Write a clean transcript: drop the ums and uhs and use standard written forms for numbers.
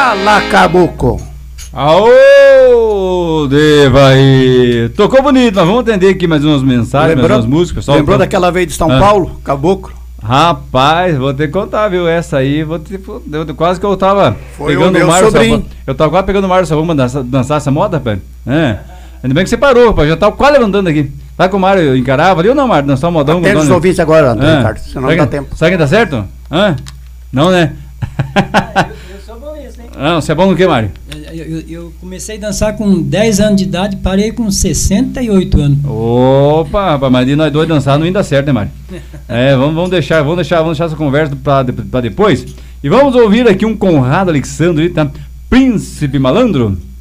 Fala, caboclo! Aô, Deva aí! Tocou bonito, nós vamos atender aqui mais umas mensagens, mais umas músicas. Pessoal. Lembrou daquela vez de São Paulo, caboclo? Rapaz, vou ter que contar, viu? Essa aí, quase que eu tava Foi pegando o Mário sobrinho. Eu tava quase pegando o Mário Savão pra dançar essa moda, rapaz. Ainda bem que você parou, rapaz. Já tava quase levantando aqui. Tá com o Mário encarava ali ou não, Mário? Dançar um modão? Atende os ouvintes agora, Ricardo, senão não dá tempo. Sabe quem tá certo? Não, né? Eu sou bom nisso, hein? Não, você é bom no que, Mário? Eu comecei a dançar com 10 anos de idade, parei com 68 anos. Opa, rapaz, mas de nós dois dançar não ainda dá certo, né, Mário? Vamos deixar essa conversa pra depois. E vamos ouvir aqui um Conrado Alexandre, tá? Príncipe Malandro.